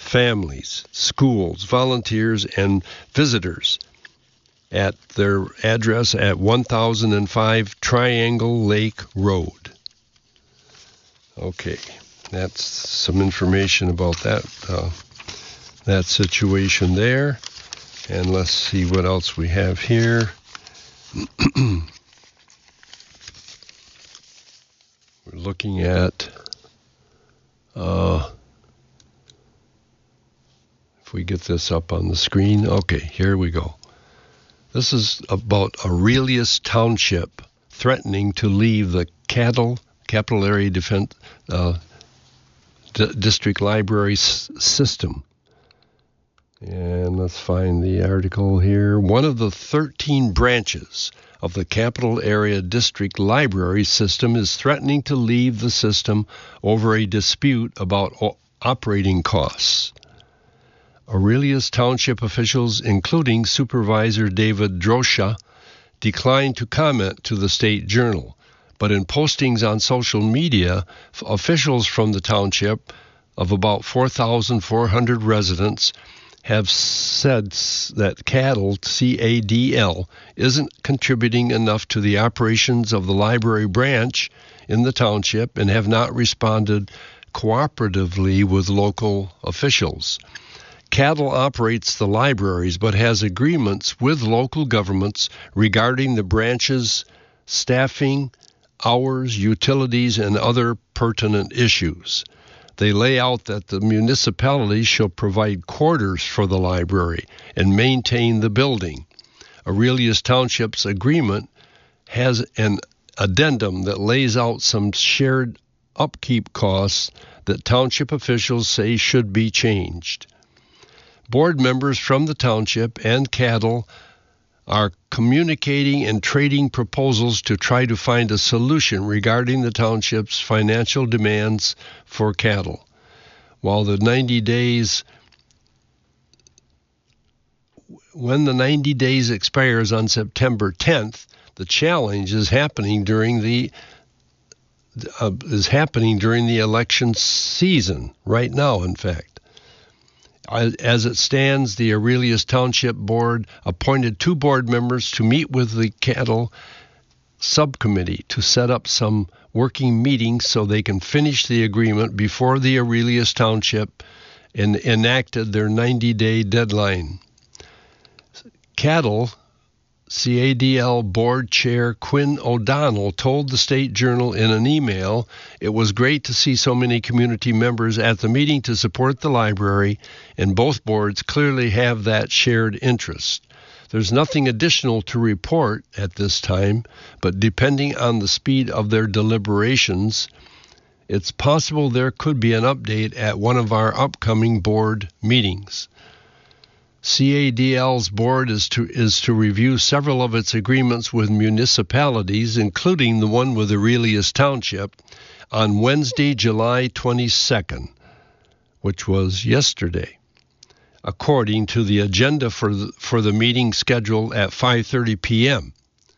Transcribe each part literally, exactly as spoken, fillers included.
families, schools, volunteers, and visitors at their address at one thousand five Triangle Lake Road. Okay, that's some information about that uh, that situation there. And let's see what else we have here. We're looking at, uh, if we get this up on the screen. Okay, here we go. This is about Aurelius Township threatening to leave the Cattle Capital Area Defense uh, D- District Library s- system. And let's find the article here. One of the thirteen branches of the Capital Area District Library system is threatening to leave the system over a dispute about o- operating costs. Aurelius Township officials, including Supervisor David Drosha, declined to comment to the State Journal, but in postings on social media, f- officials from the township of about four thousand four hundred residents have said that cattle, C A D L, isn't contributing enough to the operations of the library branch in the township and have not responded cooperatively with local officials. Cattle operates the libraries but has agreements with local governments regarding the branch's staffing, hours, utilities, and other pertinent issues. They lay out that the municipality shall provide quarters for the library and maintain the building. Aurelius Township's agreement has an addendum that lays out some shared upkeep costs that township officials say should be changed. Board members from the township and cattle are communicating and trading proposals to try to find a solution regarding the township's financial demands for cattle. While the ninety days, when the ninety days expires on September tenth, the challenge is happening during the uh, is happening during the election season right now. In fact. As it stands, the Aurelius Township Board appointed two board members to meet with the cattle subcommittee to set up some working meetings so they can finish the agreement before the Aurelius Township en- enacted their ninety-day deadline. Cattle C A D L Board Chair Quinn O'Donnell told the State Journal in an email, "It was great to see so many community members at the meeting to support the library, and both boards clearly have that shared interest. There's nothing additional to report at this time, but depending on the speed of their deliberations, it's possible there could be an update at one of our upcoming board meetings." C A D L's board is to is to review several of its agreements with municipalities, including the one with Aurelius Township, on Wednesday, July twenty-second, which was yesterday, according to the agenda for the, for the meeting scheduled at five thirty p.m.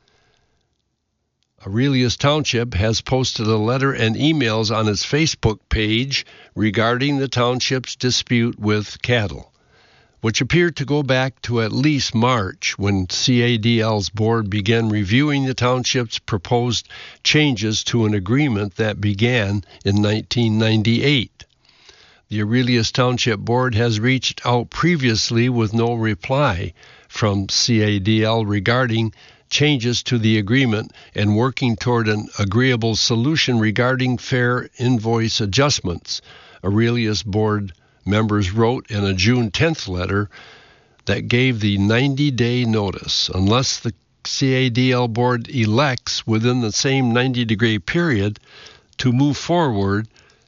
Aurelius Township has posted a letter and emails on its Facebook page regarding the township's dispute with cattle, which appeared to go back to at least March when C A D L's board began reviewing the township's proposed changes to an agreement that began in nineteen ninety-eight. The Aurelius Township Board has reached out previously with no reply from C A D L regarding changes to the agreement and working toward an agreeable solution regarding fair invoice adjustments. Aurelius Board members wrote in a June tenth letter that gave the ninety-day notice. Unless the C A D L board elects within the same ninety-day period to move forward,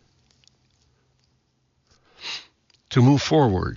to move forward.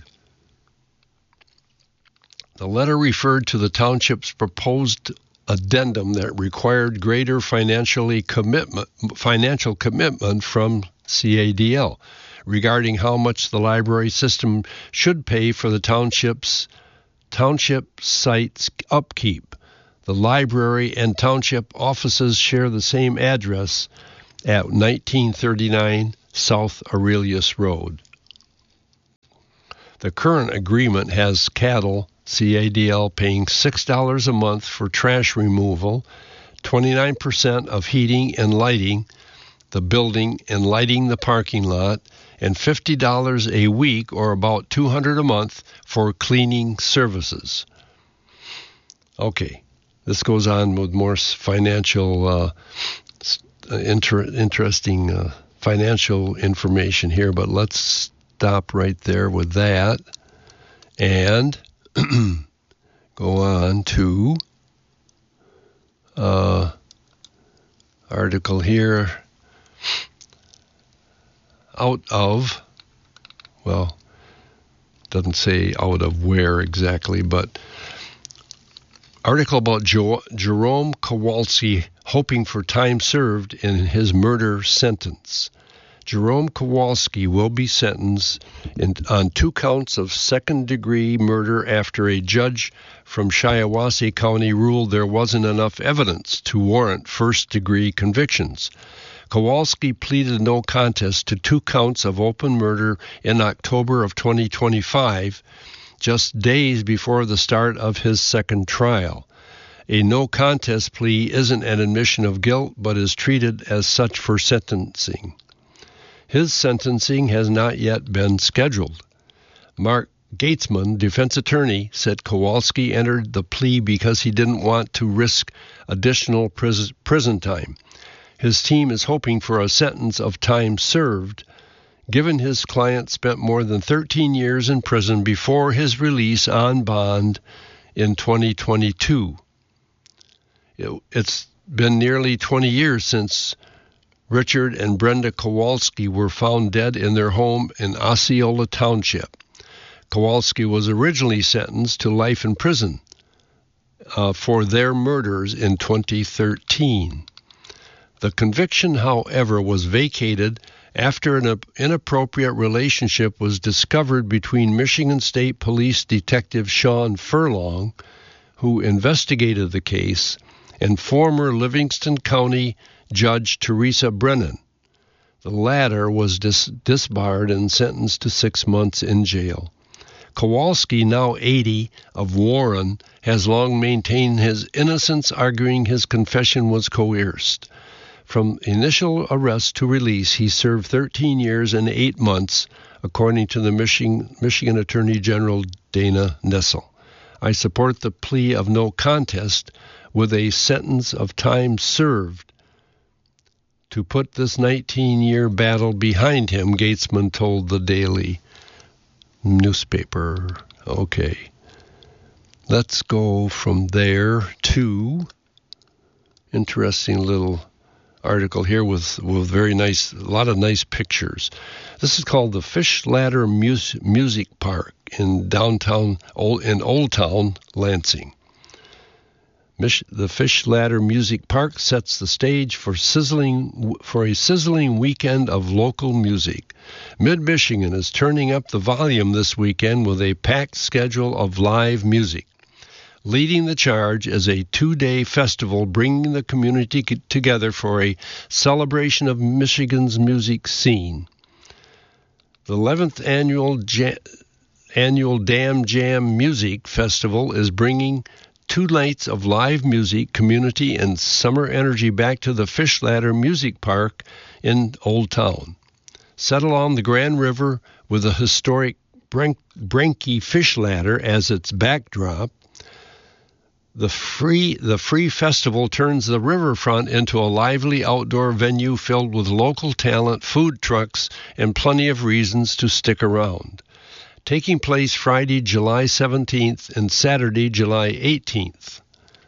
The letter referred to the township's proposed addendum that required greater financially commitment, financial commitment from C A D L regarding how much the library system should pay for the township's township site's upkeep. The library and township offices share the same address at nineteen thirty-nine South Aurelius Road. The current agreement has Cadl, C A D L, paying six dollars a month for trash removal, twenty-nine percent of heating and lighting the building and lighting the parking lot, and fifty dollars a week, or about two hundred dollars a month, for cleaning services. Okay, this goes on with more financial, uh, inter- interesting uh, financial information here, but let's stop right there with that and go on to uh, article here. Out of, well, doesn't say out of where exactly, but article about jo- Jerome Kowalski hoping for time served in his murder sentence. Jerome Kowalski will be sentenced in, on two counts of second-degree murder after a judge from Shiawassee County ruled there wasn't enough evidence to warrant first-degree convictions. Kowalski pleaded no contest to two counts of open murder in October of twenty twenty-five, just days before the start of his second trial. A no contest plea isn't an admission of guilt, but is treated as such for sentencing. His sentencing has not yet been scheduled. Mark Gatesman, defense attorney, said Kowalski entered the plea because he didn't want to risk additional pris- prison time. His team is hoping for a sentence of time served, given his client spent more than thirteen years in prison before his release on bond in twenty twenty-two. It, it's been nearly twenty years since Richard and Brenda Kowalski were found dead in their home in Osceola Township. Kowalski was originally sentenced to life in prison uh, for their murders in twenty thirteen. The conviction, however, was vacated after an inappropriate relationship was discovered between Michigan State Police Detective Sean Furlong, who investigated the case, and former Livingston County Judge Teresa Brennan. The latter was dis- disbarred and sentenced to six months in jail. Kowalski, now eighty, of Warren, has long maintained his innocence, arguing his confession was coerced. From initial arrest to release, he served thirteen years and eight months, according to the Michigan, Michigan Attorney General Dana Nessel. I support the plea of no contest with a sentence of time served to put this nineteen-year battle behind him, Gatesman told the Daily newspaper. Okay. Let's go from there to interesting little article here with, with very nice, a lot of nice pictures. This is called the Fish Ladder Mus- Music Park in downtown, Old, in Old Town, Lansing. Mich- the Fish Ladder Music Park sets the stage for sizzling for a sizzling weekend of local music. Mid-Michigan is turning up the volume this weekend with a packed schedule of live music. Leading the charge is a two-day festival bringing the community together for a celebration of Michigan's music scene. The eleventh annual ja- annual Dam Jam Music Festival is bringing two nights of live music, community, and summer energy back to the Fish Ladder Music Park in Old Town. Set along the Grand River with the historic Brenk- Brenke Fish Ladder as its backdrop, The free the free festival turns the riverfront into a lively outdoor venue filled with local talent, food trucks, and plenty of reasons to stick around. Taking place Friday, July seventeenth and Saturday, July eighteenth.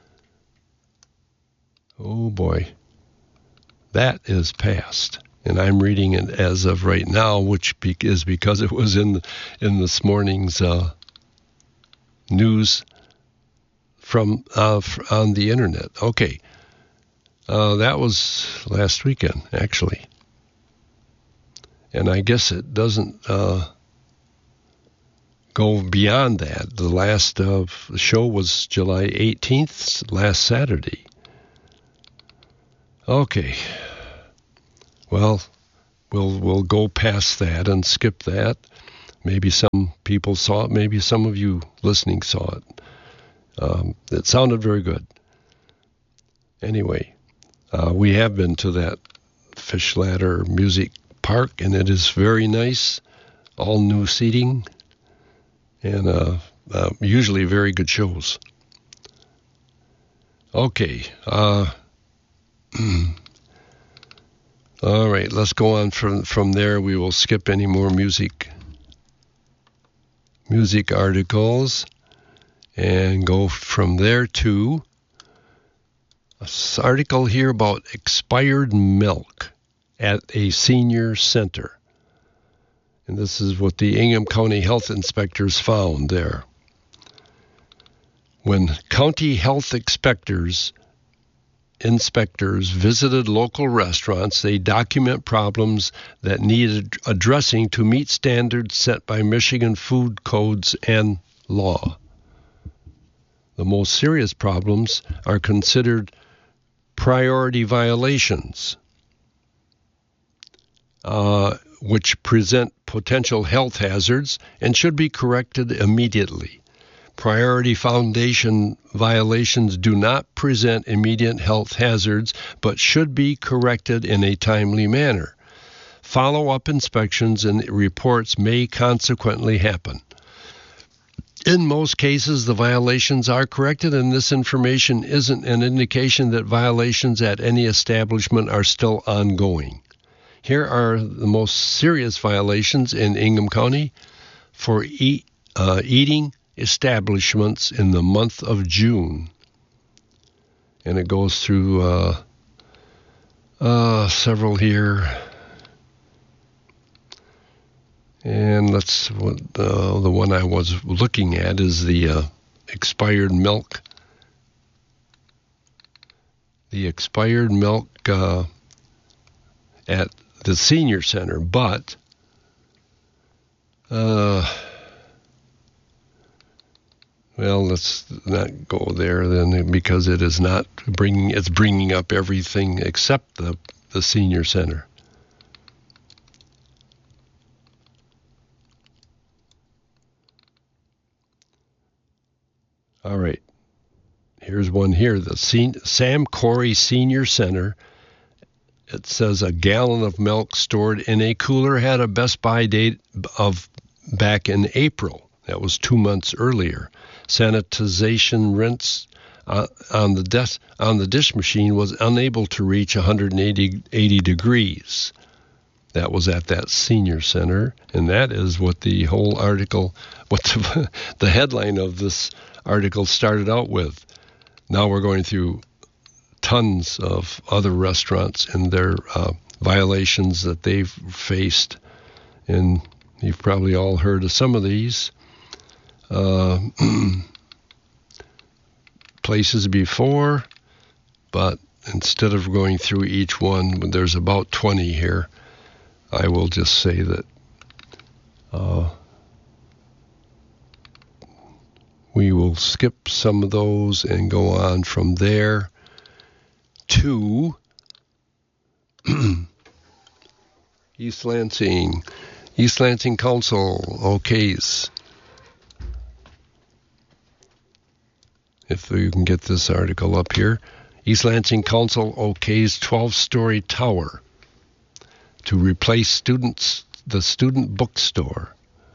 Oh boy, that is past. And I'm reading it as of right now, which be- is because it was in, in this morning's uh, news from uh, on the internet. Okay. Uh, that was last weekend, actually. And I guess it doesn't uh, go beyond that. The last uh, show was July eighteenth, last Saturday. Okay. Well, we'll we'll go past that and skip that. Maybe some people saw it. Maybe some of you listening saw it. Um, it sounded very good. Anyway, uh, we have been to that Fish Ladder Music Park, and it is very nice. All new seating, and uh, uh, usually very good shows. Okay. Uh, all right, let's go on from, from there. We will skip any more music music articles and go from there to this article here about expired milk at a senior center. And this is what the Ingham County Health Inspectors found there. When county health inspectors inspectors visited local restaurants, they document problems that needed addressing to meet standards set by Michigan food codes and law. The most serious problems are considered priority violations, uh, which present potential health hazards and should be corrected immediately. Priority foundation violations do not present immediate health hazards, but should be corrected in a timely manner. Follow-up inspections and reports may consequently happen. In most cases, the violations are corrected, and this information isn't an indication that violations at any establishment are still ongoing. Here are the most serious violations in Ingham County for eat, uh, eating establishments in the month of June. And it goes through uh, uh, several here. And let's, uh, the one I was looking at is the uh, expired milk. The expired milk uh, at the senior center, but uh, well, let's not go there then, because it is not bringing, it's bringing up everything except the, the senior center. All right. Here's one here. The Sen- Sam Corey Senior Center. It says a gallon of milk stored in a cooler had a best by date of back in April. That was two months earlier. Sanitization rinse uh, on the des- on the dish machine was unable to reach one hundred eighty degrees. That was at that senior center, and that is what the whole article, what the, the headline of this article started out with. Now we're going through tons of other restaurants and their uh, violations that they've faced, and you've probably all heard of some of these uh, places before, but instead of going through each one, there's about twenty here. I will just say that uh, we will skip some of those and go on from there to East Lansing. East Lansing Council okays. If you can get this article up here. East Lansing Council okays twelve-story tower to replace students, the student bookstore.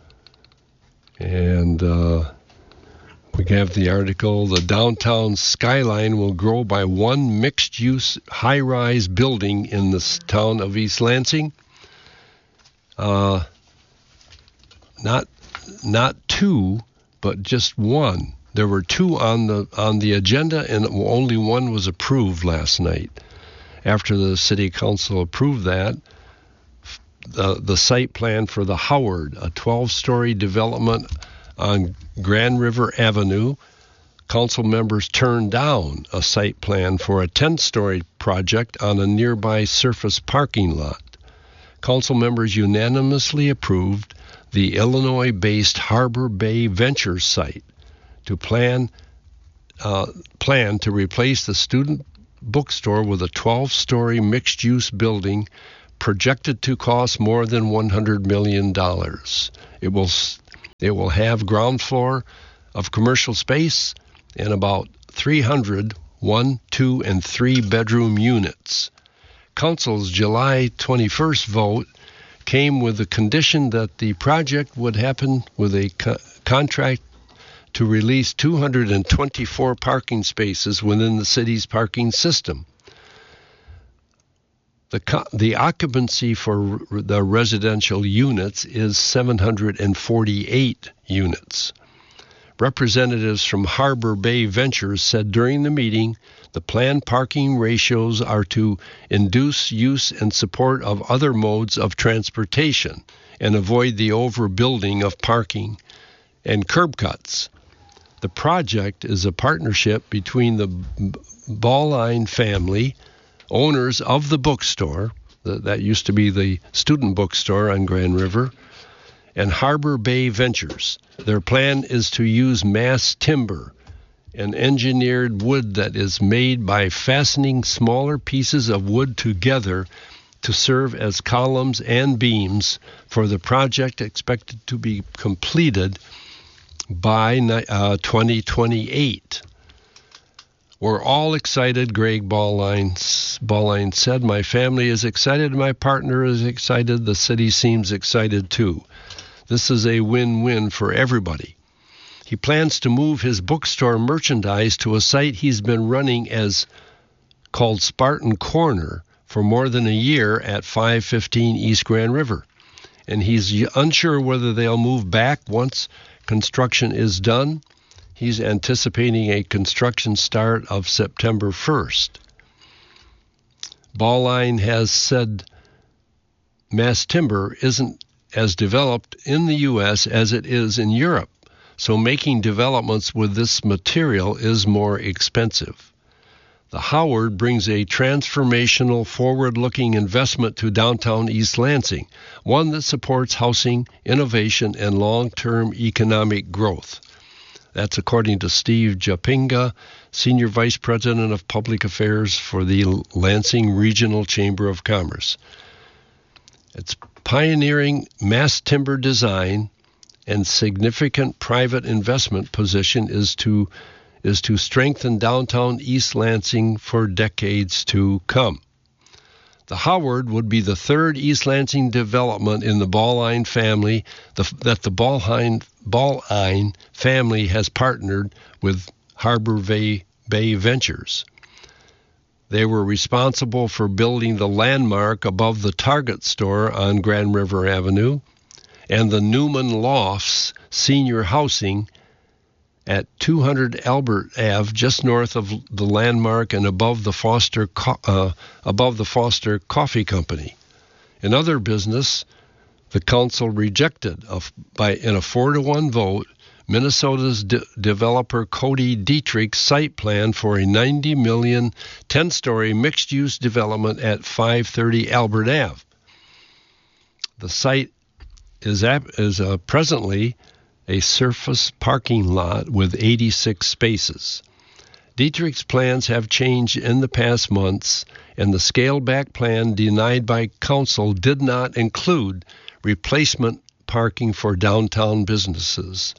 And uh, we have the article, the downtown skyline will grow by one mixed-use high-rise building in the town of East Lansing. Uh, not not two, but just one. There were two on the on the agenda, and only one was approved last night. After the city council approved that, the, the site plan for the Howard, a twelve-story development on Grand River Avenue, council members turned down a site plan for a ten-story project on a nearby surface parking lot. Council members unanimously approved the Illinois-based Harbor Bay Ventures site to plan uh, plan to replace the student bookstore with a twelve-story mixed-use building projected to cost more than one hundred million dollars. It will, it will have ground floor of commercial space and about three hundred one, two, and three bedroom units. Council's July twenty-first vote came with the condition that the project would happen with a co- contract to release two hundred twenty-four parking spaces within the city's parking system. The, co- the occupancy for r- the residential units is seven hundred forty-eight units. Representatives from Harbor Bay Ventures said during the meeting the planned parking ratios are to induce use and support of other modes of transportation and avoid the overbuilding of parking and curb cuts. The project is a partnership between the Bauline family, owners of the bookstore, that used to be the student bookstore on Grand River, and Harbor Bay Ventures. Their plan is to use mass timber, an engineered wood that is made by fastening smaller pieces of wood together to serve as columns and beams for the project, expected to be completed by uh, twenty twenty-eight. We're all excited, Greg Bauline, Bauline said. My family is excited. My partner is excited. The city seems excited too. This is a win-win for everybody. He plans to move his bookstore merchandise to a site he's been running as called Spartan Corner for more than a year at five fifteen East Grand River. And he's unsure whether they'll move back once construction is done. He's anticipating a construction start of September first. Bauline has said mass timber isn't as developed in the U S as it is in Europe, so making developments with this material is more expensive. The Howard brings a transformational, forward-looking investment to downtown East Lansing, one that supports housing, innovation, and long-term economic growth. That's according to Steve Japinga, Senior Vice President of Public Affairs for the Lansing Regional Chamber of Commerce. It's pioneering mass timber design and significant private investment position is to is to strengthen downtown East Lansing for decades to come. The Howard would be the third East Lansing development in the Bauline family the, that the Bauline, Bauline family has partnered with Harbor Bay, Bay Ventures. They were responsible for building the Landmark above the Target store on Grand River Avenue and the Newman Lofts senior housing at two hundred Albert Avenue, just north of the Landmark and above the Foster uh, above the Foster Coffee Company. In other business, the council rejected a, by in a four to one vote Minnesota's de- developer Cody Dietrich's site plan for a ninety million dollars ten-story mixed-use development at five thirty Albert Avenue. The site is, ap- is uh, presently a surface parking lot with eighty-six spaces. Dietrich's plans have changed in the past months, and the scaled-back plan denied by council did not include replacement parking for downtown businesses.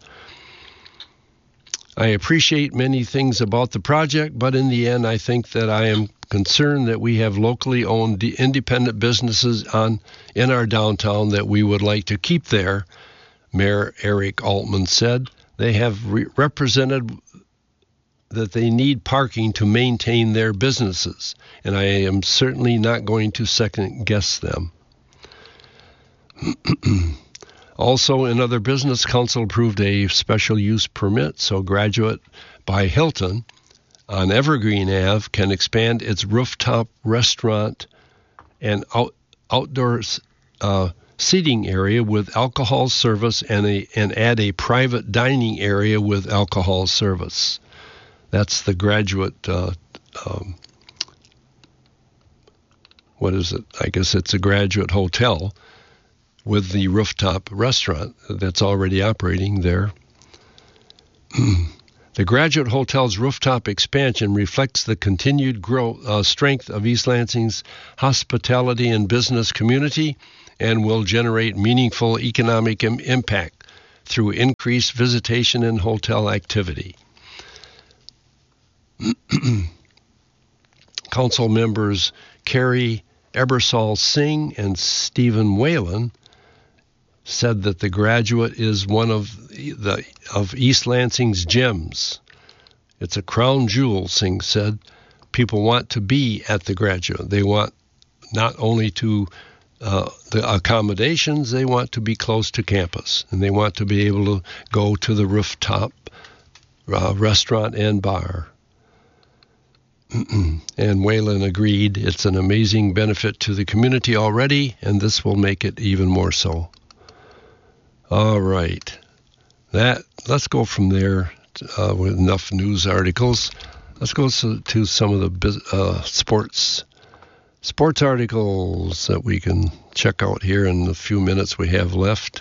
I appreciate many things about the project, but in the end, I think that I am concerned that we have locally owned independent businesses on in our downtown that we would like to keep there. Mayor Eric Altman said they have re- represented that they need parking to maintain their businesses, and I am certainly not going to second-guess them. Also, in other business, council approved a special use permit so Graduate by Hilton on Evergreen Avenue can expand its rooftop restaurant and out, outdoors uh, seating area with alcohol service and a and add a private dining area with alcohol service. That's the Graduate, uh, um, what is it? I guess it's a Graduate Hotel with the rooftop restaurant that's already operating there. The Graduate Hotel's rooftop expansion reflects the continued growth, uh, strength of East Lansing's hospitality and business community and will generate meaningful economic im- impact through increased visitation and hotel activity. Council members Carrie Ebersol Singh and Stephen Whalen said that the Graduate is one of the of East Lansing's gems. It's a crown jewel, Singh said. People want to be at the Graduate. They want not only to uh, the accommodations, they want to be close to campus, and they want to be able to go to the rooftop uh, restaurant and bar. And Whalen agreed, it's an amazing benefit to the community already, and this will make it even more so. All right. That let's go from there uh, with enough news articles. Let's go to, to some of the uh, sports sports articles that we can check out here in the few minutes we have left.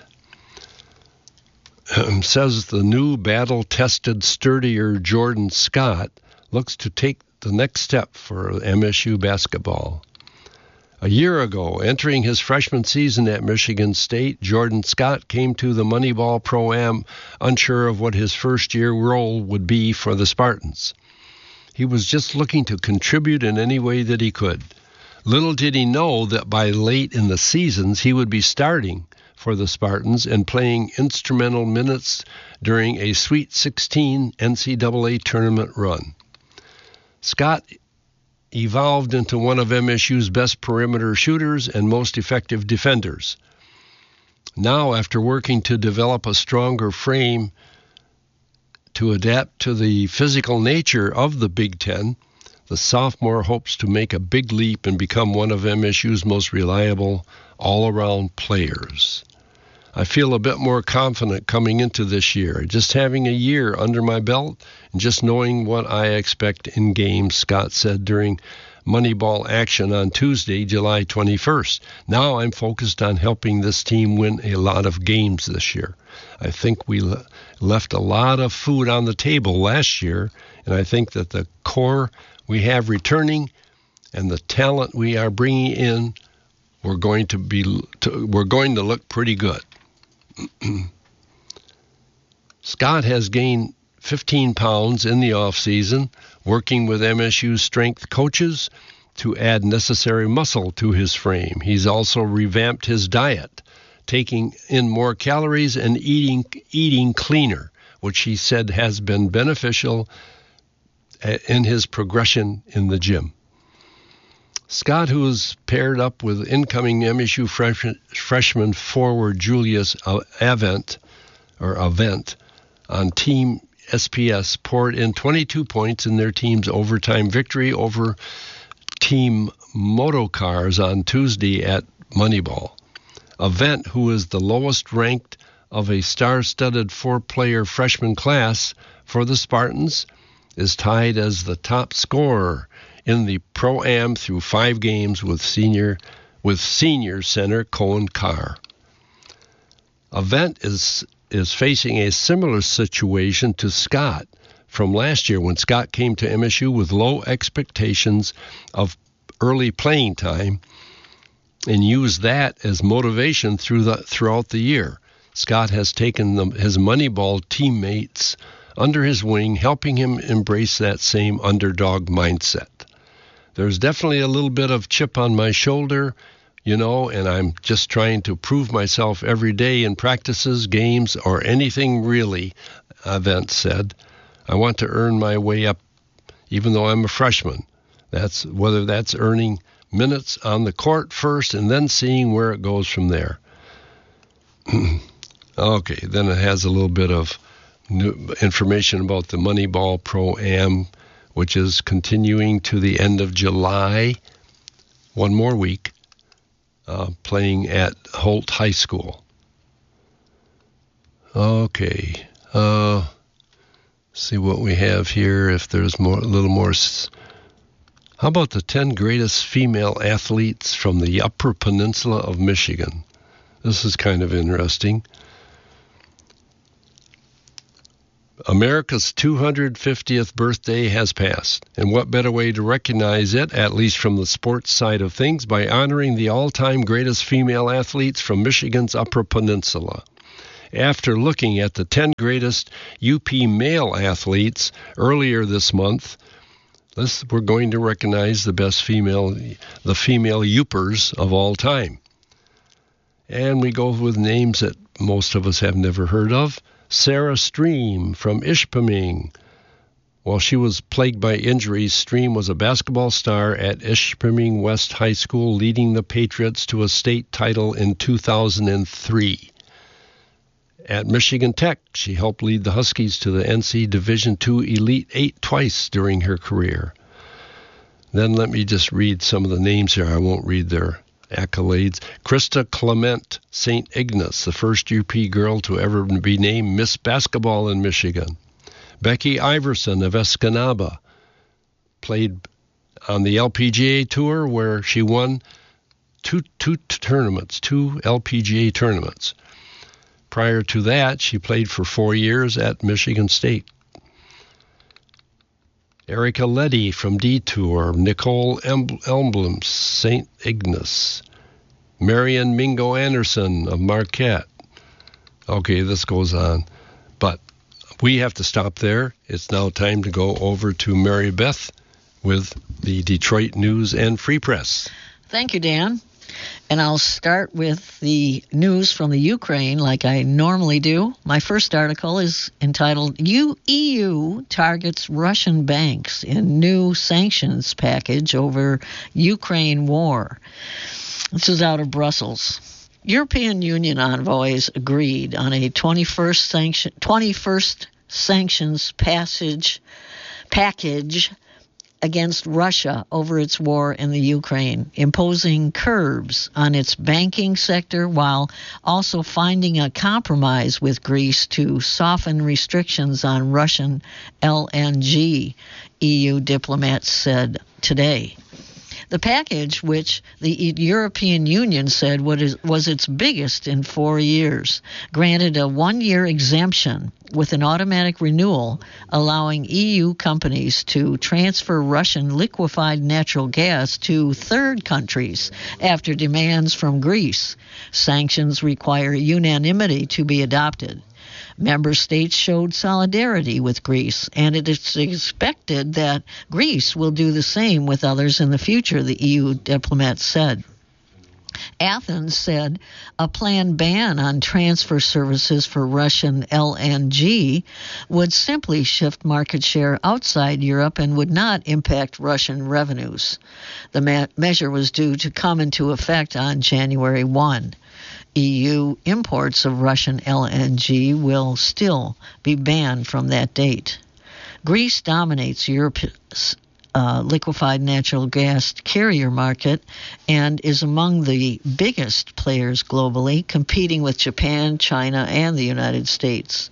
Um, says the new battle-tested, sturdier Jordan Scott looks to take the next step for M S U basketball. A year ago, entering his freshman season at Michigan State, Jordan Scott came to the Moneyball Pro-Am unsure of what his first-year role would be for the Spartans. He was just looking to contribute in any way that he could. Little did he know that by late in the seasons, he would be starting for the Spartans and playing instrumental minutes during a Sweet sixteen N C double A tournament run. Scott evolved into one of M S U's best perimeter shooters and most effective defenders. Now, after working to develop a stronger frame to adapt to the physical nature of the Big Ten, the sophomore hopes to make a big leap and become one of M S U's most reliable all-around players. I feel a bit more confident coming into this year, just having a year under my belt and just knowing what I expect in games, Scott said during Moneyball action on Tuesday, July twenty-first. Now I'm focused on helping this team win a lot of games this year. I think we le- left a lot of food on the table last year, and I think that the core we have returning and the talent we are bringing in, we're going to be to, we're going to look pretty good. Scott has gained fifteen pounds in the offseason, working with M S U's strength coaches to add necessary muscle to his frame. He's also revamped his diet, taking in more calories and eating eating cleaner, which he said has been beneficial in his progression in the gym. Scott, who is paired up with incoming M S U freshman, freshman forward Julius Avent, or Avent, on Team S P S, poured in twenty-two points in their team's overtime victory over Team Motocars on Tuesday at Moneyball. Avent, who is the lowest ranked of a star-studded four-player freshman class for the Spartans, is tied as the top scorer in the Pro-Am through five games with senior with senior center Cohen Carr. Avent is is facing a similar situation to Scott from last year when Scott came to M S U with low expectations of early playing time and used that as motivation through the throughout the year. Scott has taken the, his Moneyball teammates under his wing, helping him embrace that same underdog mindset. There's definitely a little bit of chip on my shoulder, you know, and I'm just trying to prove myself every day in practices, games, or anything really, Avent said. I want to earn my way up, even though I'm a freshman. That's whether that's earning minutes on the court first and then seeing where it goes from there. Okay, then it has a little bit of new information about the Moneyball Pro-Am, which is continuing to the end of July, one more week, uh, playing at Holt High School. Okay, uh, see what we have here, if there's more, a little more. S- How about the ten greatest female athletes from the Upper Peninsula of Michigan? This is kind of interesting. America's two hundred fiftieth birthday has passed, and what better way to recognize it, at least from the sports side of things, by honoring the all-time greatest female athletes from Michigan's Upper Peninsula. After looking at the ten greatest U P male athletes earlier this month, this, we're going to recognize the best female, the female Yoopers of all time. And we go with names that most of us have never heard of. Sarah Stream from Ishpeming. While she was plagued by injuries, Stream was a basketball star at Ishpeming West High School, leading the Patriots to a state title in two thousand three. At Michigan Tech, she helped lead the Huskies to the N C Division two Elite Eight twice during her career. Then let me just read some of the names here. I won't read their accolades. Krista Clement, Saint Ignace, the first U P girl to ever be named Miss Basketball in Michigan. Becky Iverson of Escanaba played on the L P G A Tour, where she won two, two tournaments, two L P G A tournaments. Prior to that, she played for four years at Michigan State. Erica Letty from Detour, Nicole Emblem, Saint Ignace, Marion Mingo Anderson of Marquette. Okay, this goes on, but we have to stop there. It's now time to go over to Mary Beth with the Detroit News and Free Press. Thank you, Dan. And I'll start with the news from the Ukraine like I normally do. My first article is entitled, E U Targets Russian Banks in New Sanctions Package Over Ukraine War. This is out of Brussels. European Union envoys agreed on a twenty-first, sanction, twenty-first sanctions passage package against Russia over its war in the Ukraine, imposing curbs on its banking sector while also finding a compromise with Greece to soften restrictions on Russian L N G, E U diplomats said today. The package, which the European Union said was its biggest in four years, granted a one-year exemption with an automatic renewal, allowing E U companies to transfer Russian liquefied natural gas to third countries after demands from Greece. Sanctions require unanimity to be adopted. Member states showed solidarity with Greece, and it is expected that Greece will do the same with others in the future, the E U diplomat said. Athens said a planned ban on transfer services for Russian L N G would simply shift market share outside Europe and would not impact Russian revenues. The ma- measure was due to come into effect on January first. E U imports of Russian L N G will still be banned from that date. Greece dominates Europe's uh, liquefied natural gas carrier market and is among the biggest players globally, competing with Japan, China, and the United States.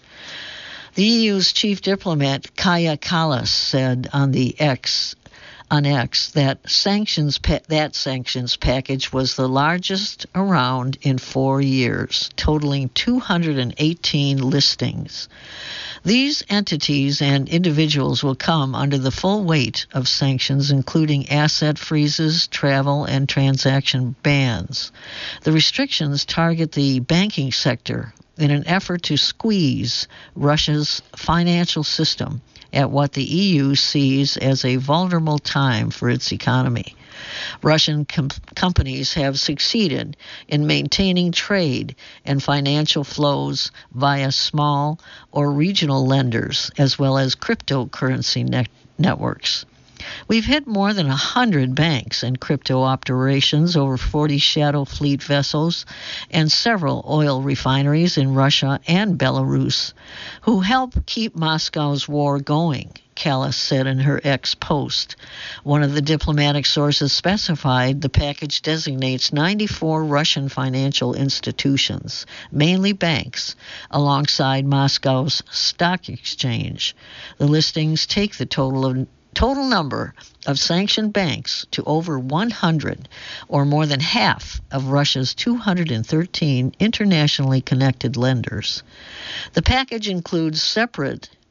The E U's chief diplomat, Kaja Kallas, said on the X on X that sanctions pa- that sanctions package was the largest around in four years, totaling two hundred eighteen listings. These entities and individuals will come under the full weight of sanctions, including asset freezes, travel, and transaction bans. The restrictions target the banking sector in an effort to squeeze Russia's financial system at what the E U sees as a vulnerable time for its economy. Russian com- companies have succeeded in maintaining trade and financial flows via small or regional lenders, as well as cryptocurrency net- networks. We've hit more than one hundred banks and crypto operations, over forty shadow fleet vessels, and several oil refineries in Russia and Belarus, who help keep Moscow's war going, Kallas said in her X post. One of the diplomatic sources specified the package designates ninety-four Russian financial institutions, mainly banks, alongside Moscow's stock exchange. The listings take the total of total number of sanctioned banks to over one hundred, or more than half of Russia's two hundred thirteen internationally connected lenders. The package includes separate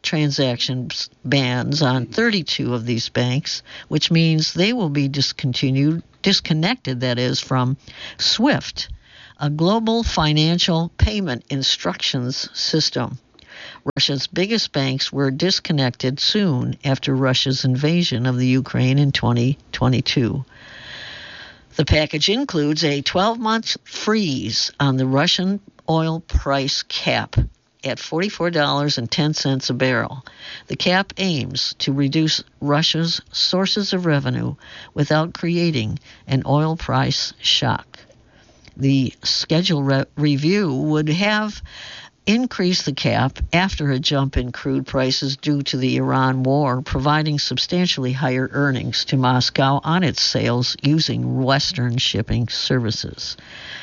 transaction bans on thirty-two of these banks, which means they will be discontinued, disconnected, that is, from SWIFT, a global financial payment instructions system. Russia's biggest banks were disconnected soon after Russia's invasion of the Ukraine in twenty twenty-two. The package includes a twelve-month freeze on the Russian oil price cap at forty-four dollars and ten cents a barrel. The cap aims to reduce Russia's sources of revenue without creating an oil price shock. The schedule re- review would have increased the cap after a jump in crude prices due to the Iran war, providing substantially higher earnings to Moscow on its sales using Western shipping services.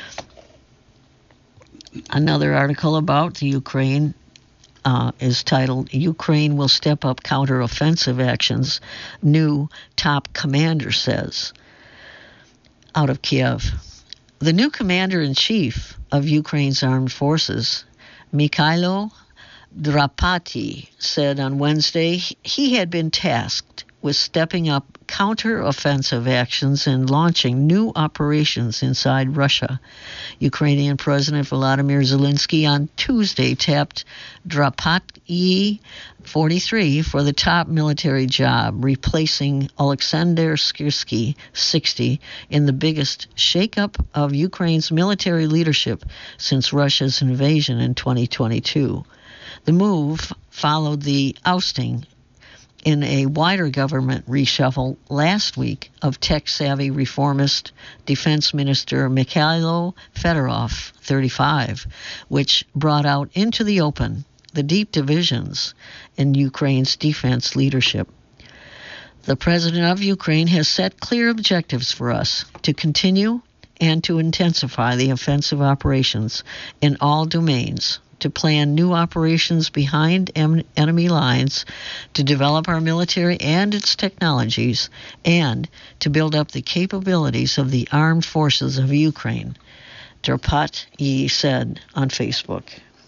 Another article about the Ukraine uh, is titled, Ukraine Will Step Up Counteroffensive Actions, New Top Commander Says, out of Kiev. The new commander-in-chief of Ukraine's armed forces, Mikhailo Drapati, said on Wednesday he had been tasked with stepping up counter-offensive actions and launching new operations inside Russia. Ukrainian President Volodymyr Zelensky on Tuesday tapped Drapati, forty-three, for the top military job, replacing Oleksandr Skirsky, sixty, in the biggest shakeup of Ukraine's military leadership since Russia's invasion in twenty twenty-two. The move followed the ousting in a wider government reshuffle last week of tech-savvy reformist Defense Minister Mikhailo Fedorov, thirty-five, which brought out into the open the deep divisions in Ukraine's defense leadership. The president of Ukraine has set clear objectives for us to continue and to intensify the offensive operations in all domains, to plan new operations behind em- enemy lines, to develop our military and its technologies, and to build up the capabilities of the armed forces of Ukraine, Drapati said on Facebook.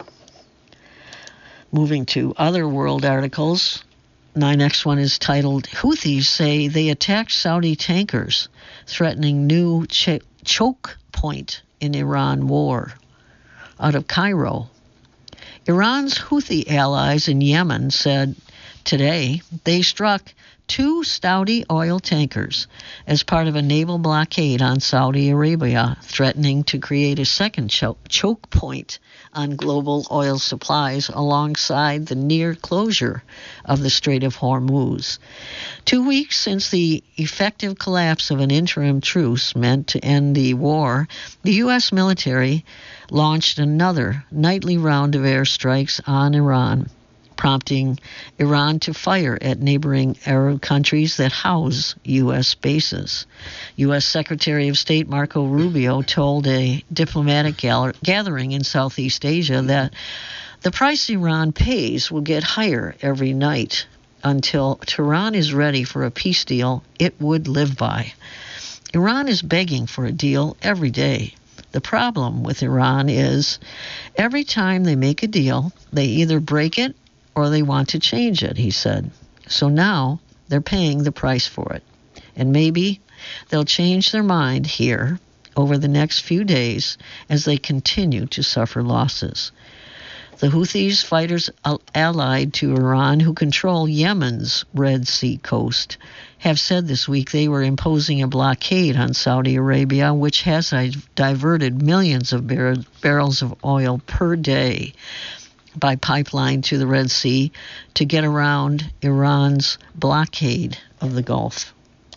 Moving to other world articles, my next one is titled, Houthis Say They Attacked Saudi Tankers, Threatening New ch- Choke Point in Iran War, out of Cairo. Iran's Houthi allies in Yemen said today they struck two Saudi oil tankers as part of a naval blockade on Saudi Arabia, threatening to create a second cho- choke point on global oil supplies alongside the near closure of the Strait of Hormuz. Two weeks since the effective collapse of an interim truce meant to end the war, the U S military launched another nightly round of airstrikes on Iran, prompting Iran to fire at neighboring Arab countries that house U S bases. U S Secretary of State Marco Rubio told a diplomatic gal- gathering in Southeast Asia that the price Iran pays will get higher every night until Tehran is ready for a peace deal it would live by. Iran is begging for a deal every day. The problem with Iran is every time they make a deal, they either break it or they want to change it, he said. So now they're paying the price for it. And maybe they'll change their mind here over the next few days as they continue to suffer losses. The Houthis, fighters allied to Iran who control Yemen's Red Sea coast, have said this week they were imposing a blockade on Saudi Arabia, which has diverted millions of bar- barrels of oil per day by pipeline to the Red Sea to get around Iran's blockade of the Gulf.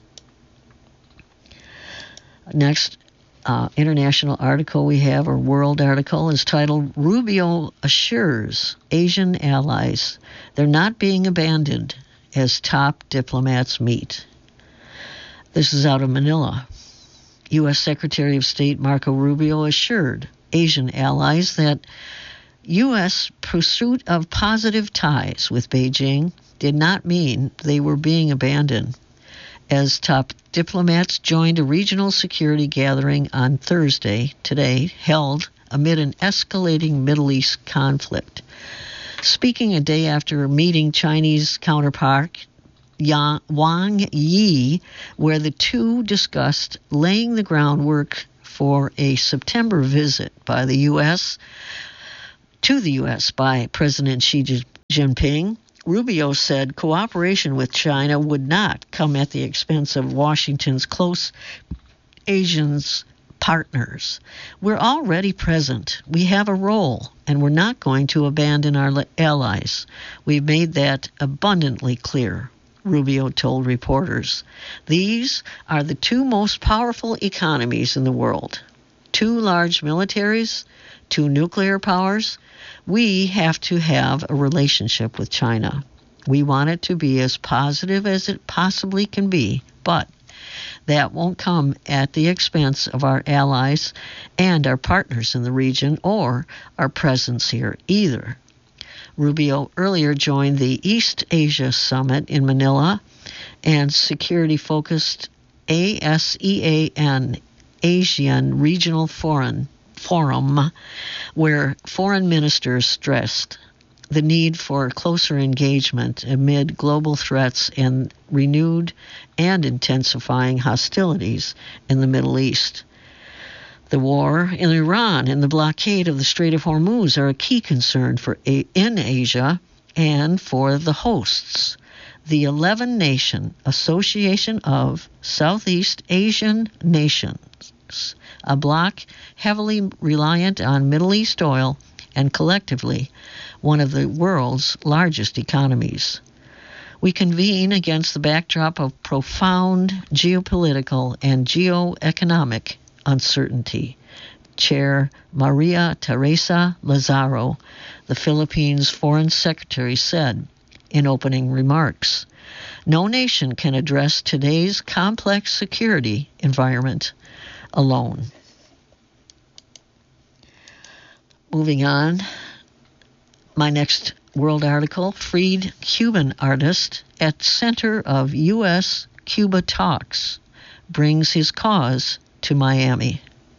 Next, uh, international article we have, or world article, is titled, Rubio Assures Asian Allies They're Not Being Abandoned as Top Diplomats Meet. This is out of Manila. U S Secretary of State Marco Rubio assured Asian allies that U S pursuit of positive ties with Beijing did not mean they were being abandoned, as top diplomats joined a regional security gathering on Thursday, today, held amid an escalating Middle East conflict. Speaking a day after meeting Chinese counterpart Yang, Wang Yi, where the two discussed laying the groundwork for a September visit by the U S to the U S by President Xi Jinping, Rubio said cooperation with China would not come at the expense of Washington's close Asian partners. We're already present. We have a role, and we're not going to abandon our allies. We've made that abundantly clear, Rubio told reporters. These are the two most powerful economies in the world. Two large militaries, two nuclear powers. We have to have a relationship with China. We want it to be as positive as it possibly can be, but that won't come at the expense of our allies and our partners in the region or our presence here either. Rubio earlier joined the East Asia Summit in Manila and security-focused ASEAN, Asian Regional Foreign Forum, where foreign ministers stressed the need for closer engagement amid global threats and renewed and intensifying hostilities in the Middle East. The war in Iran and the blockade of the Strait of Hormuz are a key concern for a- in Asia and for the hosts. The eleven-nation Association of Southeast Asian Nations, a bloc heavily reliant on Middle East oil and collectively one of the world's largest economies. We convene against the backdrop of profound geopolitical and geoeconomic uncertainty, Chair Maria Teresa Lazaro, the Philippines Foreign Secretary, said in opening remarks. No nation can address today's complex security environment alone. Moving on, my next world article, freed Cuban artist at center of U S Cuba talks, brings his cause to Miami.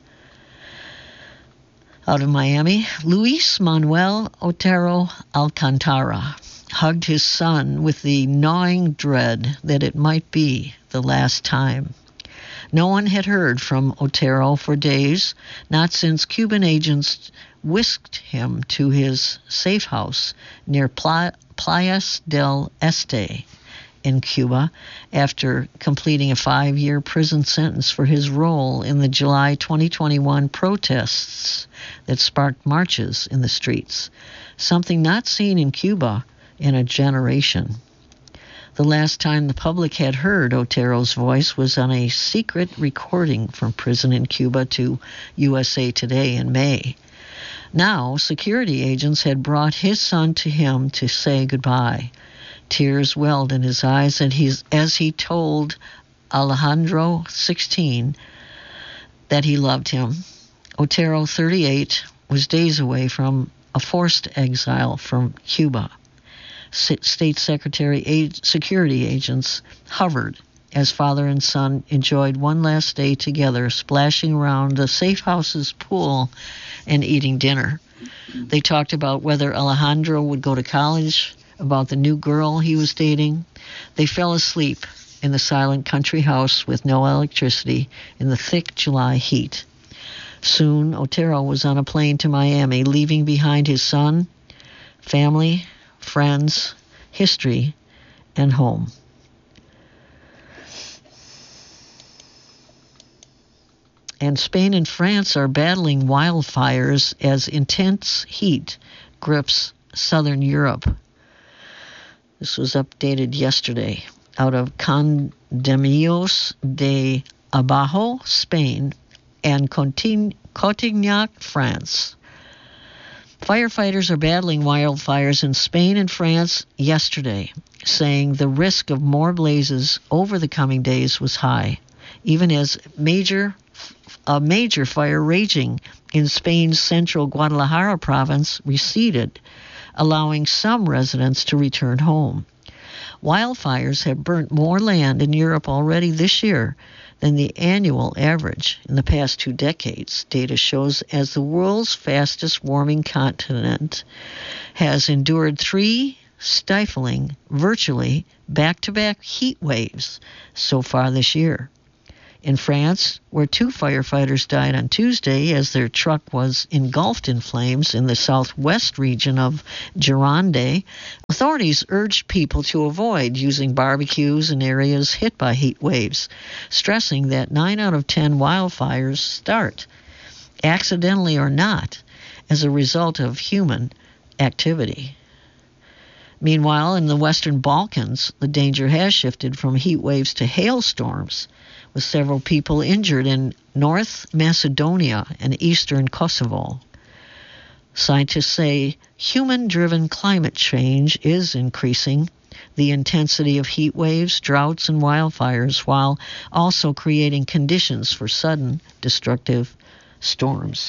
Out of Miami, Luis Manuel Otero Alcantara hugged his son with the gnawing dread that it might be the last time. No one had heard from Otero for days, not since Cuban agents whisked him to his safe house near Pla- Playas del Este in Cuba after completing a five-year prison sentence for his role in the July twenty twenty-one protests that sparked marches in the streets, something not seen in Cuba in a generation. The last time the public had heard Otero's voice was on a secret recording from prison in Cuba to U S A Today in May. Now, security agents had brought his son to him to say goodbye. Tears welled in his eyes and he's, as he told Alejandro, sixteen, that he loved him. Otero, thirty-eight, was days away from a forced exile from Cuba. State Secretary security agents hovered as father and son enjoyed one last day together, splashing around the safe house's pool and eating dinner. They talked about whether Alejandro would go to college, about the new girl he was dating. They fell asleep in the silent country house with no electricity in the thick July heat. Soon, Otero was on a plane to Miami, leaving behind his son, family, friends, history, and home. And Spain and France are battling wildfires as intense heat grips southern Europe. This was updated yesterday out of Condemnios de Abajo, Spain, and Cotignac, France. Firefighters are battling wildfires in Spain and France yesterday, saying the risk of more blazes over the coming days was high, even as major a major fire raging in Spain's central Guadalajara province receded, allowing some residents to return home. Wildfires have burnt more land in Europe already this year than the annual average in the past two decades. Data shows as the world's fastest warming continent has endured three stifling, virtually back-to-back heat waves so far this year. In France, where two firefighters died on Tuesday as their truck was engulfed in flames in the southwest region of Gironde, authorities urged people to avoid using barbecues in areas hit by heat waves, stressing that nine out of ten wildfires start, accidentally or not, as a result of human activity. Meanwhile, in the Western Balkans, the danger has shifted from heat waves to hailstorms, with several people injured in North Macedonia and eastern Kosovo. Scientists say human-driven climate change is increasing the intensity of heat waves, droughts, and wildfires, while also creating conditions for sudden, destructive storms.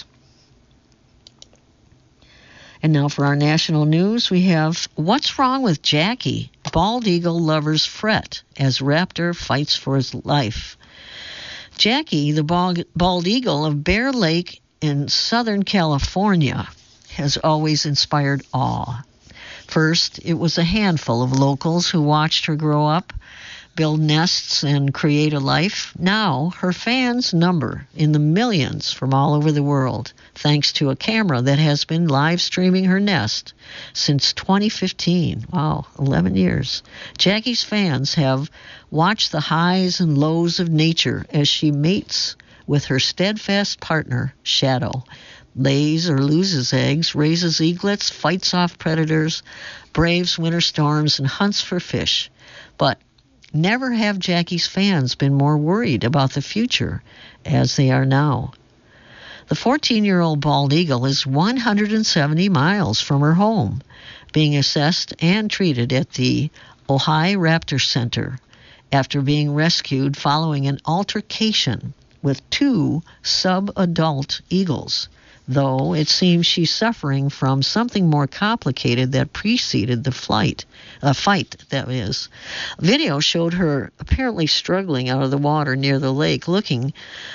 And now for our national news, we have What's Wrong with Jackie? Bald eagle lovers fret as raptor fights for his life. Jackie, the bald, bald eagle of Bear Lake in Southern California, has always inspired awe. First, it was a handful of locals who watched her grow up, build nests, and create a life. Now, her fans number in the millions from all over the world, thanks to a camera that has been live streaming her nest since twenty fifteen. Wow, eleven years. Jackie's fans have watched the highs and lows of nature as she mates with her steadfast partner, Shadow, lays or loses eggs, raises eaglets, fights off predators, braves winter storms, and hunts for fish. But never have Jackie's fans been more worried about the future as they are now. The fourteen-year-old bald eagle is one hundred seventy miles from her home, being assessed and treated at the Ojai Raptor Center after being rescued following an altercation with two sub-adult eagles, though it seems she's suffering from something more complicated that preceded the flight, uh, fight, that is. Video showed her apparently struggling out of the water near the lake, looking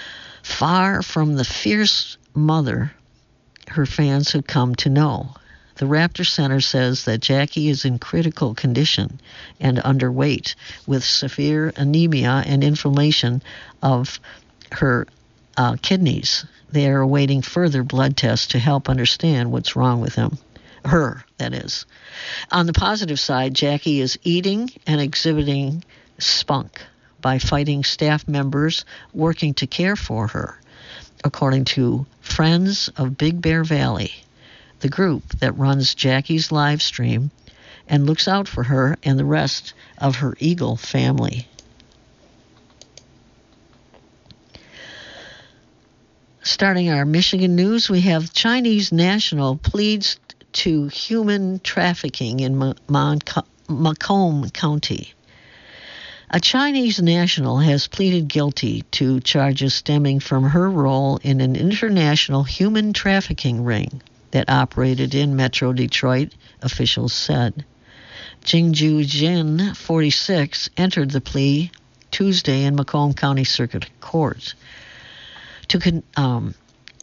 far from the fierce mother her fans had come to know. The Raptor Center says that Jackie is in critical condition and underweight, with severe anemia and inflammation of her uh, kidneys. They are awaiting further blood tests to help understand what's wrong with him. Her, that is. On the positive side, Jackie is eating and exhibiting spunk by fighting staff members working to care for her, according to Friends of Big Bear Valley, the group that runs Jackie's live stream and looks out for her and the rest of her eagle family. Starting our Michigan news, we have Chinese national pleads to human trafficking in Macomb County. A Chinese national has pleaded guilty to charges stemming from her role in an international human trafficking ring that operated in Metro Detroit, officials said. Jingju Jin, forty-six, entered the plea Tuesday in Macomb County Circuit Court. To con- um,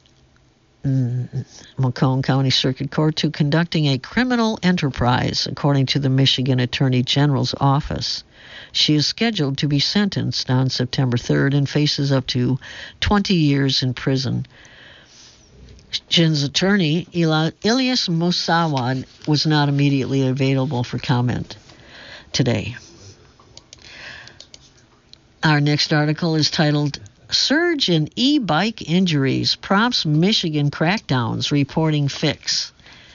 Macomb County Circuit Court to conducting a criminal enterprise, according to the Michigan Attorney General's office. She is scheduled to be sentenced on September third and faces up to twenty years in prison. Jin's attorney, Ilyas Musawad, was not immediately available for comment today. Our next article is titled, Surge in E-Bike Injuries Prompts Michigan Crackdowns, Reporting Fix.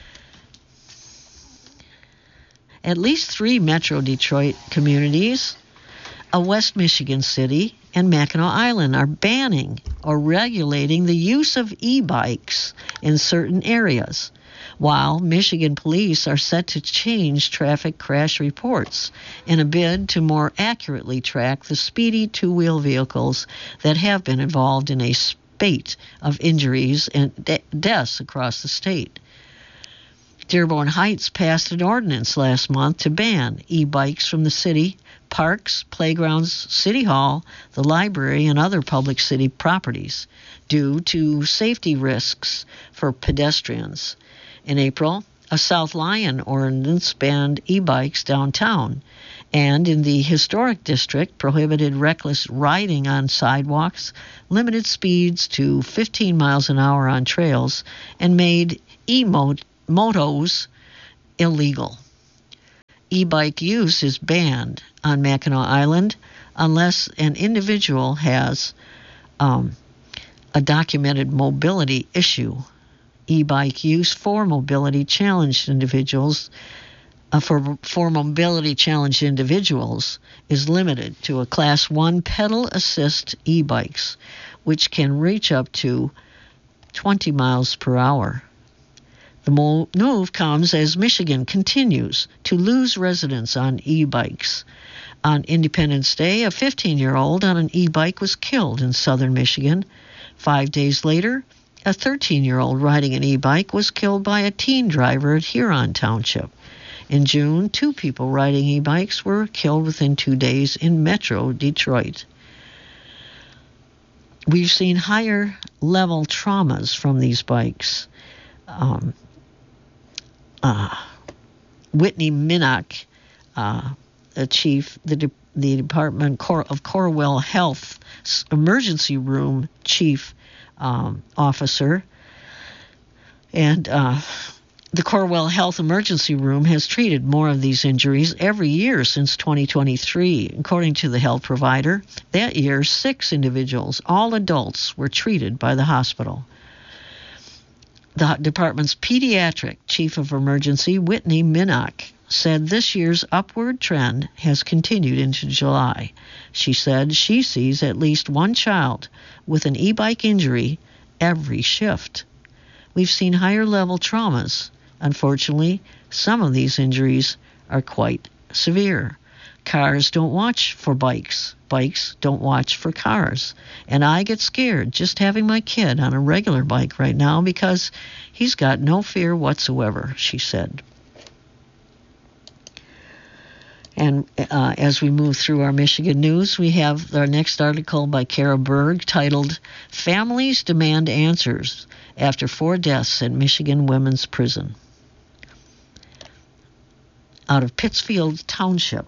At least three Metro Detroit communities, a West Michigan city, and Mackinac Island are banning or regulating the use of e-bikes in certain areas, while Michigan police are set to change traffic crash reports in a bid to more accurately track the speedy two-wheel vehicles that have been involved in a spate of injuries and de- deaths across the state. Dearborn Heights passed an ordinance last month to ban e-bikes from the city, parks, playgrounds, City Hall, the library, and other public city properties due to safety risks for pedestrians. In April, a South Lyon ordinance banned e-bikes downtown, and in the historic district prohibited reckless riding on sidewalks, limited speeds to fifteen miles an hour on trails, and made e-motos illegal. E-bike use is banned on Mackinac Island unless an individual has um, a documented mobility issue. E-bike use for mobility challenged individuals uh, for for mobility challenged individuals is limited to a class one pedal assist e-bikes, which can reach up to twenty miles per hour. The move comes as Michigan continues to lose residents on e-bikes. On Independence Day, a fifteen-year-old on an e-bike was killed in southern Michigan. Five days later, a thirteen-year-old riding an e-bike was killed by a teen driver at Huron Township. In June, two people riding e-bikes were killed within two days in Metro Detroit. We've seen higher level traumas from these bikes. Um, uh, Whitney Minnock, uh, the chief, the de- the Department of Corewell Health emergency room chief um, officer, and uh, the Corewell Health emergency room has treated more of these injuries every year since twenty twenty-three. According to the health provider, that year six individuals, all adults, were treated by the hospital. The department's pediatric chief of emergency, Whitney Minnock, said this year's upward trend has continued into July. She said she sees at least one child with an e-bike injury every shift. We've seen higher level traumas. Unfortunately, some of these injuries are quite severe. Cars don't watch for bikes. Bikes don't watch for cars. And I get scared just having my kid on a regular bike right now because he's got no fear whatsoever, she said. And uh, as we move through our Michigan news, we have our next article by Kara Berg titled, Families Demand Answers After Four Deaths at Michigan Women's Prison. Out of Pittsfield Township.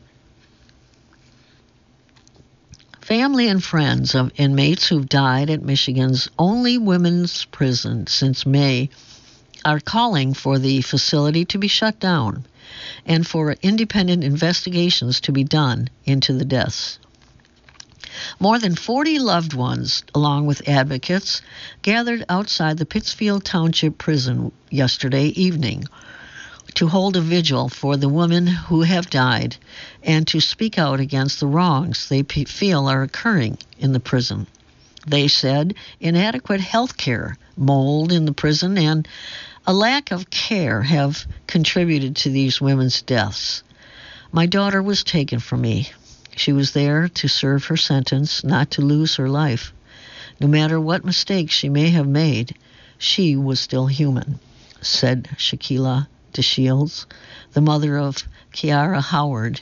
Family and friends of inmates who've died at Michigan's only women's prison since May are calling for the facility to be shut down and for independent investigations to be done into the deaths. More than forty loved ones, along with advocates, gathered outside the Pittsfield Township prison yesterday evening to hold a vigil for the women who have died and to speak out against the wrongs they p- feel are occurring in the prison. They said inadequate health care, mold in the prison, and a lack of care have contributed to these women's deaths. My daughter was taken from me. She was there to serve her sentence, not to lose her life. No matter what mistakes she may have made, she was still human, said Shaquila DeShields, the mother of Kiara Howard.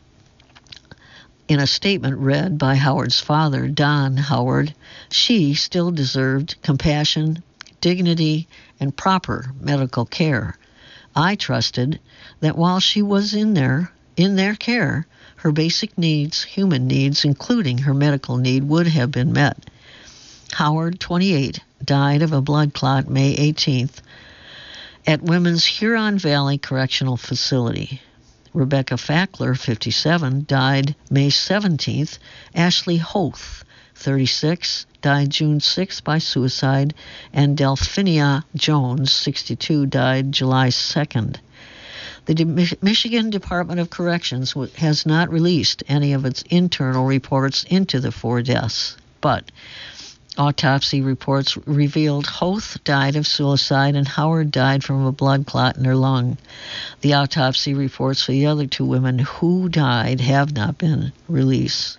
In a statement read by Howard's father, Don Howard, she still deserved compassion, dignity, and proper medical care. I trusted that while she was in there, in their care, her basic needs, human needs, including her medical need, would have been met. Howard, twenty-eight, died of a blood clot May eighteenth at Women's Huron Valley Correctional Facility. Rebecca Fackler, fifty-seven, died May seventeenth. Ashley Hoth, thirty-six, died June sixth by suicide, and Delphinia Jones, sixty-two, died July second. The De- Michigan Department of Corrections w- has not released any of its internal reports into the four deaths, but autopsy reports revealed Hoth died of suicide and Howard died from a blood clot in her lung. The autopsy reports for the other two women who died have not been released.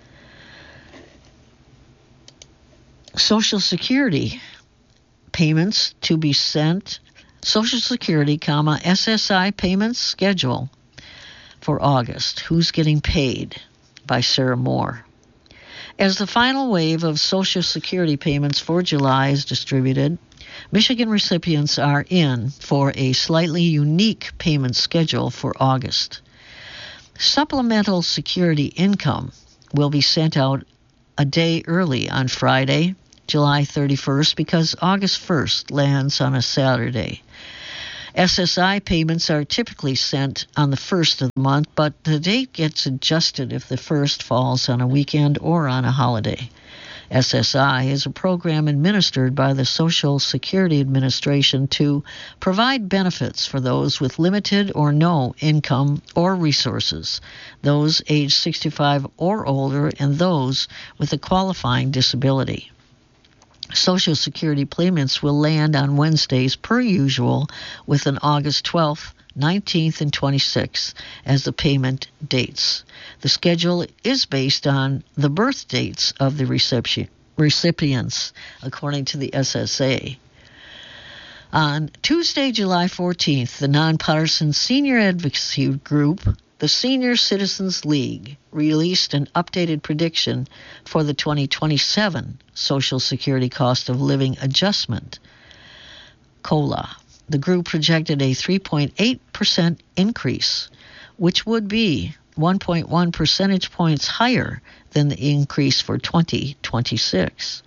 Social Security payments to be sent, Social Security, comma, S S I payments schedule for August. Who's getting paid? by Sarah Moore. As the final wave of Social Security payments for July is distributed, Michigan recipients are in for a slightly unique payment schedule for August. Supplemental Security income will be sent out a day early on Friday, July thirty-first, because August first lands on a Saturday. S S I payments are typically sent on the first of the month, but the date gets adjusted if the first falls on a weekend or on a holiday. S S I is a program administered by the Social Security Administration to provide benefits for those with limited or no income or resources, those age sixty-five or older, and those with a qualifying disability. Social Security payments will land on Wednesdays per usual, with an August twelfth, nineteenth, and twenty-sixth as the payment dates. The schedule is based on the birth dates of the reception, recipients, according to the S S A. On Tuesday, July fourteenth, the nonpartisan senior advocacy group, the Senior Citizens League, released an updated prediction for the twenty twenty-seven Social Security Cost of Living Adjustment, COLA. The group projected a three point eight percent increase, which would be one point one percentage points higher than the increase for twenty twenty-six.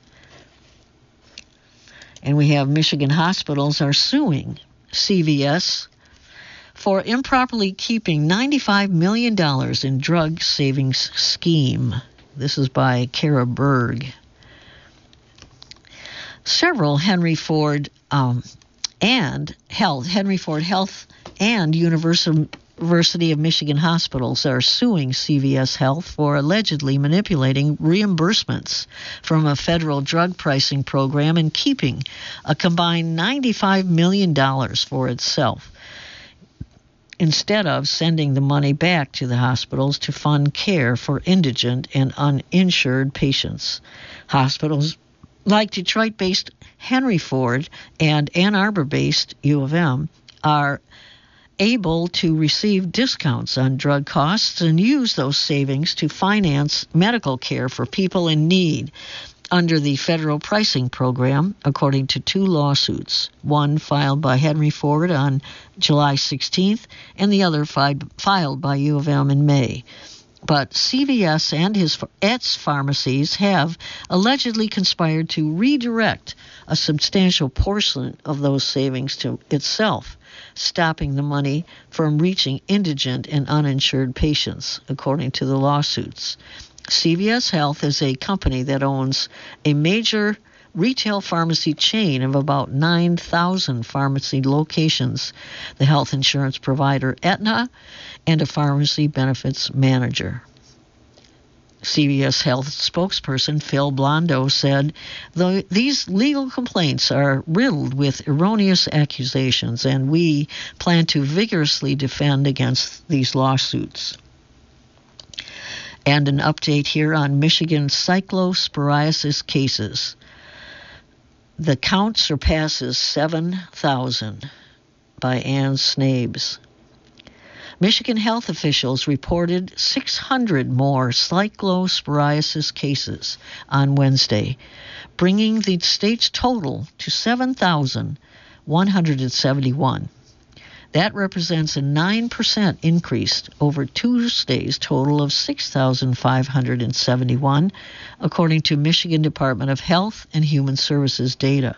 And we have Michigan hospitals are suing C V S for improperly keeping ninety-five million dollars in drug savings scheme. This is by Kara Berg. Several Henry Ford um, and Health, Henry Ford Health and University University of Michigan hospitals are suing C V S Health for allegedly manipulating reimbursements from a federal drug pricing program and keeping a combined ninety-five million dollars for itself, instead of sending the money back to the hospitals to fund care for indigent and uninsured patients. Hospitals like Detroit-based Henry Ford and Ann Arbor-based U of M are able to receive discounts on drug costs and use those savings to finance medical care for people in need under the federal pricing program, according to two lawsuits, one filed by Henry Ford on July sixteenth and the other fi- filed by U of M in May. But C V S and his, its pharmacies have allegedly conspired to redirect a substantial portion of those savings to itself, stopping the money from reaching indigent and uninsured patients, according to the lawsuits. C V S Health is a company that owns a major retail pharmacy chain of about nine thousand pharmacy locations, the health insurance provider Aetna, and a pharmacy benefits manager. C V S Health spokesperson Phil Blondo said, "These legal complaints are riddled with erroneous accusations, and we plan to vigorously defend against these lawsuits." And an update here on Michigan cyclosporiasis cases. The count surpasses seven thousand, by Ann Snabes. Michigan health officials reported six hundred more cyclosporiasis cases on Wednesday, bringing the state's total to seven thousand one hundred seventy-one. That represents a nine percent increase over Tuesday's total of six thousand five hundred seventy-one, according to Michigan Department of Health and Human Services data.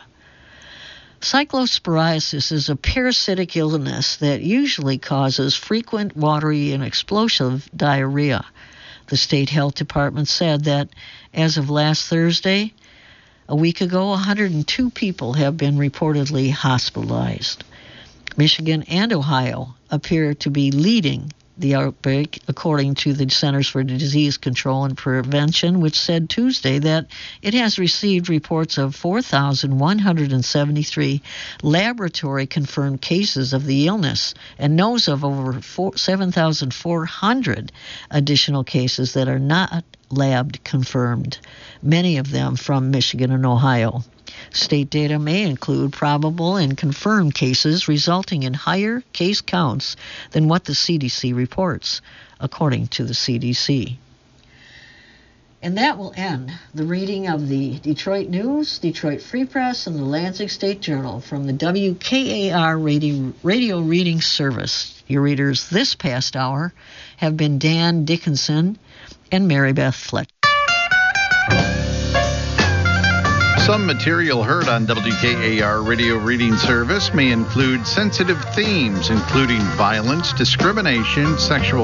Cyclosporiasis is a parasitic illness that usually causes frequent watery and explosive diarrhea. The state health department said that as of last Thursday, a week ago, one hundred two people have been reportedly hospitalized. Michigan and Ohio appear to be leading the outbreak, according to the Centers for Disease Control and Prevention, which said Tuesday that it has received reports of four thousand one hundred seventy-three laboratory-confirmed cases of the illness and knows of over seven thousand four hundred additional cases that are not lab-confirmed, many of them from Michigan and Ohio. State data may include probable and confirmed cases resulting in higher case counts than what the C D C reports, according to the C D C. And that will end the reading of the Detroit News, Detroit Free Press, and the Lansing State Journal from the W K A R Radio, Radio Reading Service. Your readers this past hour have been Dan Dickinson and Mary Beth Fletcher. Some material heard on W K A R Radio Reading Service may include sensitive themes, including violence, discrimination, sexual